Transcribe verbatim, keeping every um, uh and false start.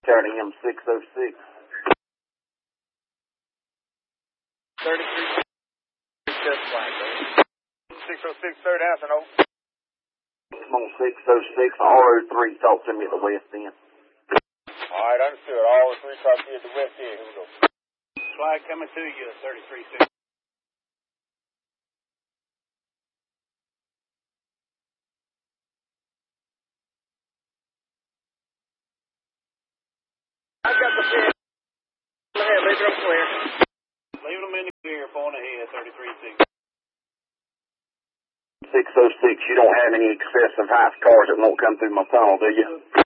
Charlie M six oh six. thirty-three, just flag, six oh six, third house, and over. I'm on six oh six, R O three, talk to me at the west end. Alright, understood. R O three, talk to you at the west end. Here we go. Flag coming to you, thirty-three six. I got the pin. Go ahead, leave them clear. Leave them in the clear, phone ahead, thirty-three six. six oh six, you don't have any excessive height cars that won't come through my tunnel, do you?